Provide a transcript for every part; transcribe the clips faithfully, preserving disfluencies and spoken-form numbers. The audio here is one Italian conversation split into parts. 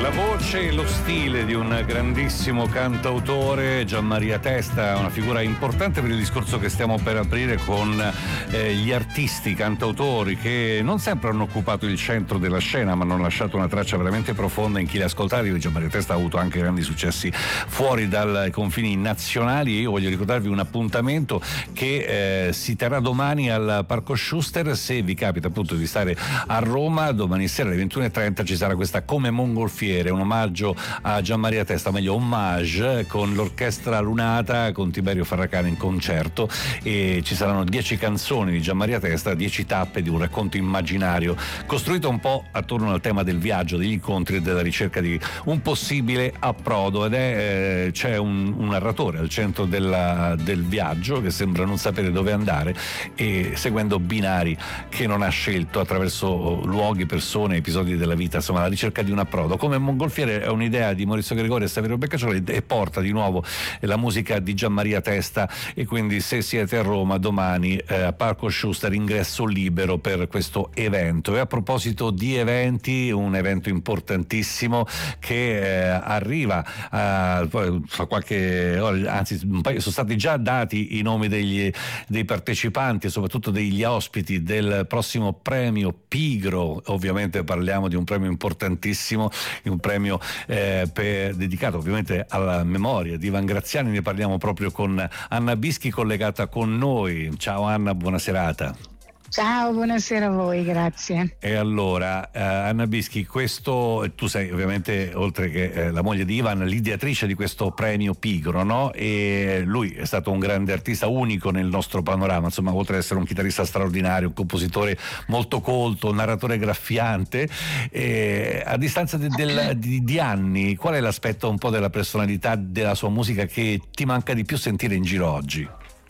La voce e lo stile di un grandissimo cantautore, Gianmaria Testa, una figura importante per il discorso che stiamo per aprire con eh, gli artisti cantautori che non sempre hanno occupato il centro della scena, ma hanno lasciato una traccia veramente profonda in chi li ha ascoltati. Gianmaria Testa ha avuto anche grandi successi fuori dai confini nazionali. Io voglio ricordarvi un appuntamento che eh, si terrà domani al Parco Schuster. Se vi capita appunto di stare a Roma, domani sera alle ventuno e trenta ci sarà questa Come Mongolfiere, un omaggio a Gianmaria Testa, meglio ommage, con l'orchestra Lunata, con Tiberio Farracano in concerto, e ci saranno dieci canzoni di Gianmaria Testa, dieci tappe di un racconto immaginario costruito un po' attorno al tema del viaggio, degli incontri e della ricerca di un possibile approdo. Ed è eh, c'è un, un narratore al centro della, del viaggio che sembra non sapere dove andare, e seguendo binari che non ha scelto, attraverso luoghi, persone, episodi della vita, insomma la ricerca di un approdo. Come Mongolfiere è un'idea di Maurizio Gregori e Saverio Beccaccioli e porta di nuovo la musica di Gianmaria Testa, e quindi se siete a Roma domani eh, a Parco Schuster, ingresso libero per questo evento. E a proposito di eventi, un evento importantissimo che eh, arriva a, fra qualche ora, anzi un paio, sono stati già dati i nomi degli, dei partecipanti e soprattutto degli ospiti del prossimo premio Pigro. Ovviamente parliamo di un premio importantissimo, un premio eh, per, dedicato ovviamente alla memoria di Ivan Graziani. Ne parliamo proprio con Anna Bischi, collegata con noi. Ciao Anna, buona serata. Ciao, buonasera a voi, grazie. E allora, eh, Anna Bischi, questo, tu sei ovviamente, oltre che eh, la moglie di Ivan, l'ideatrice di questo premio Pigro, no? E lui è stato un grande artista, unico nel nostro panorama, insomma, oltre ad essere un chitarrista straordinario, un compositore molto colto, un narratore graffiante. E a distanza de, del, di, di anni, qual è l'aspetto un po' della personalità della sua musica che ti manca di più sentire in giro oggi?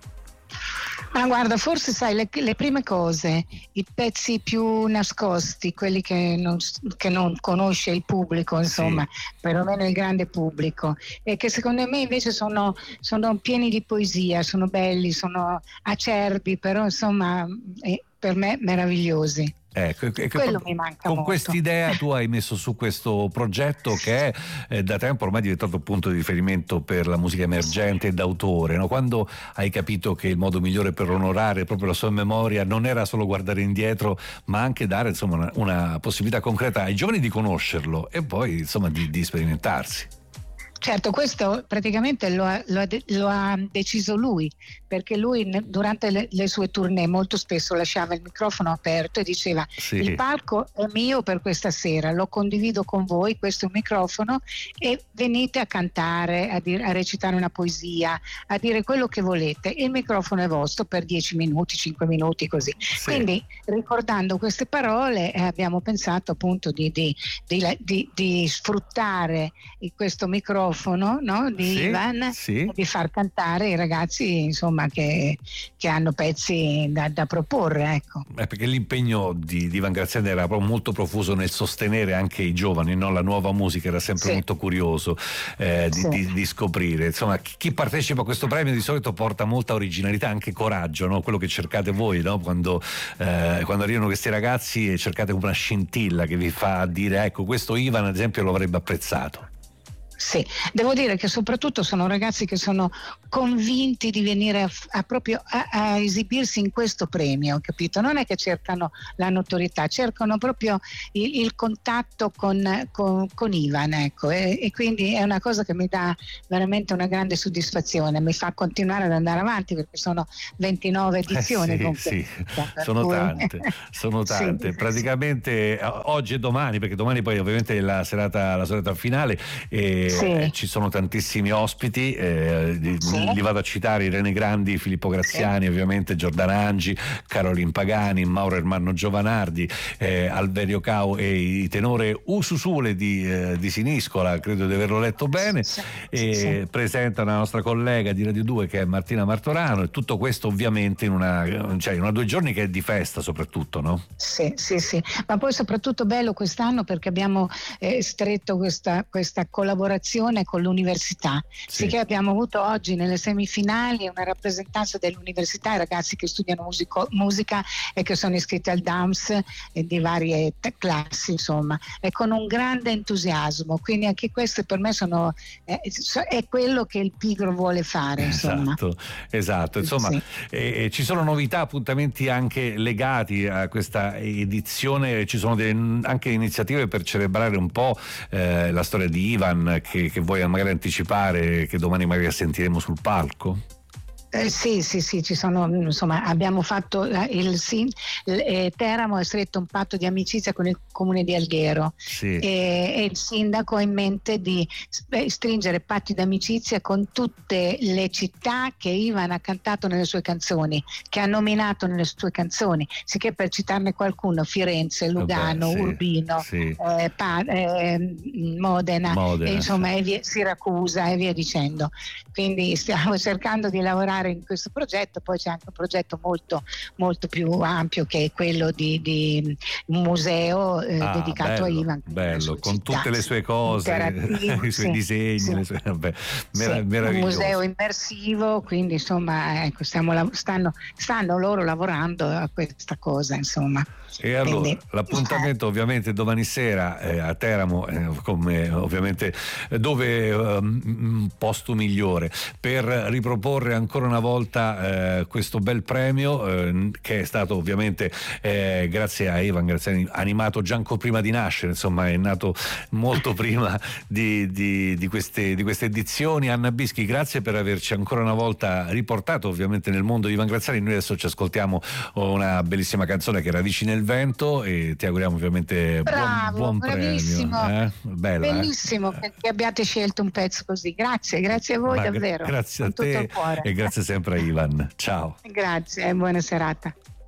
Ma guarda, forse sai le, le prime cose, i pezzi più nascosti, quelli che non, che non conosce il pubblico, insomma, sì, perlomeno il grande pubblico, e che secondo me invece sono, sono pieni di poesia, sono belli, sono acerbi, però insomma eh, per me meravigliosi. Ecco, ecco, quello mi manca con molto. Quest'idea tu hai messo su questo progetto che è eh, da tempo ormai diventato punto di riferimento per la musica emergente e d'autore, no? Quando hai capito che il modo migliore per onorare proprio la sua memoria non era solo guardare indietro, ma anche dare insomma una, una possibilità concreta ai giovani di conoscerlo e poi insomma di, di sperimentarsi? Certo, questo praticamente lo ha, lo, ha de- lo ha deciso lui, perché lui ne- durante le-, le sue tournée molto spesso lasciava il microfono aperto e diceva: sì, il palco è mio per questa sera, lo condivido con voi, questo è un microfono, e venite a cantare, a, dire, a recitare una poesia, a dire quello che volete, il microfono è vostro per dieci minuti, cinque minuti, così. Sì. Quindi ricordando queste parole eh, abbiamo pensato appunto di, di, di, di, di sfruttare questo microfono, no, di sì, Ivan, sì, di far cantare i ragazzi insomma che, che hanno pezzi da, da proporre, ecco. Eh, perché l'impegno di, di Ivan Graziani era proprio molto profuso nel sostenere anche i giovani, no? La nuova musica, era sempre sì, molto curioso eh, di, sì, di, di scoprire. Insomma, chi, chi partecipa a questo premio di solito porta molta originalità, anche coraggio, no? Quello che cercate voi, no? Quando, eh, quando arrivano questi ragazzi, cercate una scintilla che vi fa dire: ecco, questo Ivan ad esempio lo avrebbe apprezzato. Sì, devo dire che soprattutto sono ragazzi che sono convinti di venire a, a proprio a, a esibirsi in questo premio, capito? Non è che cercano la notorietà, cercano proprio il, il contatto con, con, con Ivan, ecco, e, e quindi è una cosa che mi dà veramente una grande soddisfazione, mi fa continuare ad andare avanti, perché sono ventinove edizioni. Eh sì, sì, sono cui... tante, sono tante, sì, praticamente sì, oggi e domani, perché domani poi ovviamente è la serata, la serata finale, e sì, ci sono tantissimi ospiti, eh, sì, li vado a citare: Irene Grandi, Filippo Graziani, sì, ovviamente Giordana Angi, Caroline Pagani, Mauro Ermanno Giovanardi, eh, Alverio Cao e i tenore Ususule di, eh, di Siniscola, credo di averlo letto bene, sì, e sì, presentano la nostra collega di Radio due che è Martina Martorano, e tutto questo ovviamente in una, cioè in una due giorni che è di festa soprattutto, no? Sì, sì, sì, ma poi soprattutto bello quest'anno perché abbiamo eh, stretto questa, questa collaborazione collaborazione con l'università, sì. Che abbiamo avuto oggi nelle semifinali una rappresentanza dell'università, i ragazzi che studiano musico, musica e che sono iscritti al D A M S e di varie te- classi, insomma, e con un grande entusiasmo, quindi anche questo per me sono, eh, è quello che il Pigro vuole fare, insomma. Esatto, esatto. Insomma, sì. eh, ci sono novità, appuntamenti anche legati a questa edizione, ci sono delle, anche iniziative per celebrare un po' eh, la storia di Ivan che, che vuoi magari anticipare, che domani magari sentiremo sul palco? Eh, sì, sì, sì, ci sono, insomma, abbiamo fatto eh, il Sin, eh, Teramo ha stretto un patto di amicizia con il comune di Alghero, sì. e, e il sindaco ha in mente di stringere patti di amicizia con tutte le città che Ivan ha cantato nelle sue canzoni, che ha nominato nelle sue canzoni, sicché per citarne qualcuno: Firenze, Lugano, Vabbè, sì, Urbino, sì. Eh, pa- eh, Modena, Modena, e, insomma, sì. e via, Siracusa e via dicendo. Quindi stiamo cercando di lavorare in questo progetto. Poi c'è anche un progetto molto molto più ampio, che è quello di, di un museo eh, ah, dedicato bello, a Ivan, bello, con città, tutte le sue cose, i suoi sì, disegni, sì, le sue, vabbè, merav- sì, un meraviglioso. museo immersivo, quindi insomma, ecco, stiamo, stanno, stanno loro lavorando a questa cosa, insomma. E allora Quindi, l'appuntamento eh. ovviamente domani sera eh, a Teramo, eh, come ovviamente dove eh, un posto migliore per riproporre ancora una volta eh, questo bel premio eh, che è stato ovviamente eh, grazie a Ivan Graziani, animato già ancora prima di nascere, insomma è nato molto prima di, di, di, queste, di queste edizioni. Anna Bischi, grazie per averci ancora una volta riportato ovviamente nel mondo di Ivan Graziani. Noi adesso ci ascoltiamo una bellissima canzone che è Radici nel vento e ti auguriamo ovviamente Bravo, buon, buon bravissimo, premio. Eh? Bella, bellissimo eh? che abbiate scelto un pezzo così. Grazie, grazie a voi. Ma davvero. Grazie con a te tutto il cuore. e grazie sempre a Ivan. Ciao. Grazie e buona serata.